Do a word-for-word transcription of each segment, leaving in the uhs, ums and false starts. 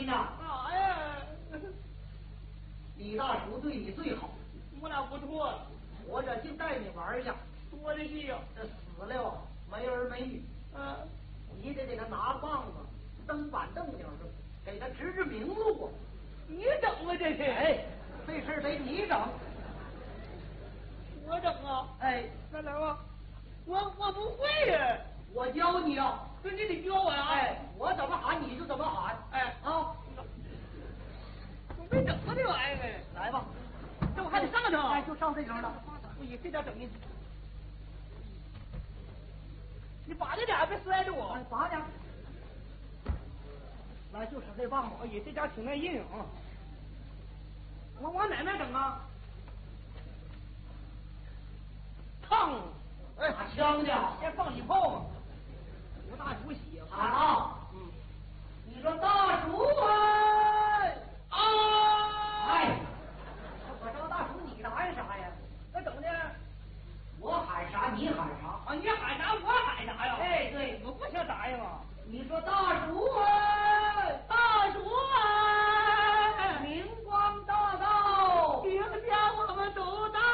心呐！ 啥呀？ 李大叔对你最好， 我俩不错， 活着净带你玩去， 多的是呀。 这死了啊，没儿没女， 嗯， 你得给他拿棒子蹬板凳顶上，给他指指明路啊！ 你整啊这是？ 哎，这事得你整。 我整啊？ 哎， 那来吧，我我不会呀。 我教你啊， 那你得教我呀。 哎，我怎么喊你就怎么喊。 哎啊， 我没整过这玩意儿。 来吧， 这我还得上去。 哎，就上这种了。 不行，这点整的。你把这点别摔着我。 哎，拔点。来，就使这棒子。 哎呀，这家挺耐劲啊。我往哪面整啊？烫！ 哎，打枪的， 先放几炮吧。我大叔喜喊啊！ 嗯， 你说大叔啊！ 啊！ 哎，我说大叔，你答应啥呀？ 那怎么的？ 我喊啥你喊啥啊，你喊啥我喊啥呀？ 哎，对， 我不想答应啊。 你说大叔啊！ 大叔啊！ 明光大道， 明天我们都到。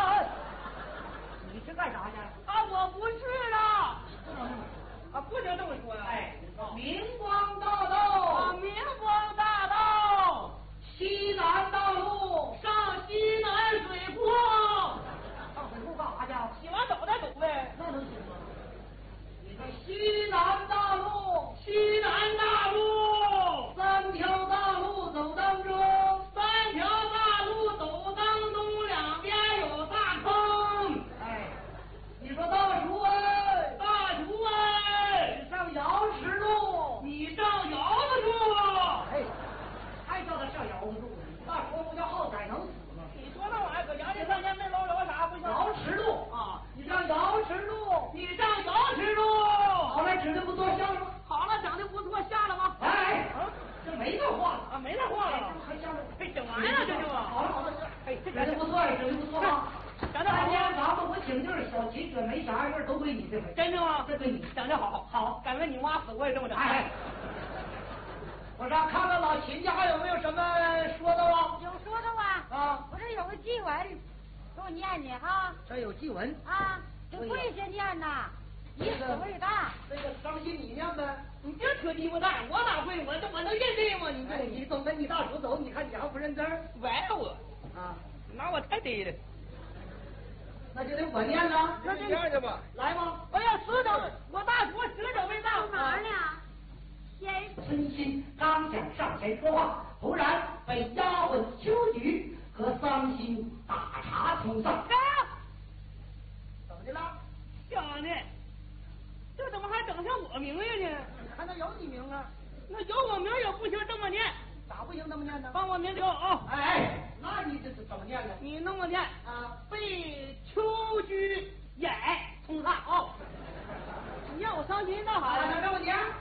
你是干啥去？ 啊，我不是了。啊，不能这么说呀。 哎， 啊明光大道， 啊，明光大道， 西南大路， 上西南水库， 上水库干啥去？ 洗完澡再走呗。 那能行吗？你这西南大路， 西南大路， 三条大路走当中， 三条大路走当中，两边有大坑。 哎，你说大叔哎， 大叔哎， 你上瑶池路， 你上窑子处。 哎，还叫他上窑子路呢？大叔不叫好歹能死吗？ 你说那玩意儿搁阳历三年没捞着啥不行？ 瑶池路啊， 你上瑶池路， 你上瑶池路。 好了，指的不多像吗？ 好了，长得不错，下了吗？ 哎， 啊这没那话了啊，没那话了。 还下了？ 哎，整完了这就。 好了好了， 哎，这指的不错，指的不错啊！ 长得好今天咱们我请就是小秦准没啥事都归你这回， 真的吗？ 这归你。 长得好，好，赶明你妈死我也这么整。 哎，我说看看老秦家有没有什么说的啊？ 有说的啊？ 啊， 我这有个祭文，给我念念哈。 这有祭文啊，这跪下念呐，以此为大。 这个伤心你念呗。 你别扯鸡巴蛋，我哪会？我这我能认这吗？你哎，你总跟你大叔走，你看你还不认字儿歪我啊？ 拿我太低了。 那就得我念了。 那这样去吧。 来吧。 哎呀，死整！我大叔死整为大。 干嘛呢？先春心刚想上前说话，突然被丫鬟秋菊和桑心打茶冲上。 哎呀， 怎么的了？ 想的，这怎么还整上我名字呢？ 看到有你名啊？ 那有我名也不行，这么念。 咋不行这么念呢？ 帮我名叫啊！ 哎哎，那你这是怎么念呢？ 你那么念啊， 被秋菊眼冲上啊！你让我伤心干啥呀？ 那这么念。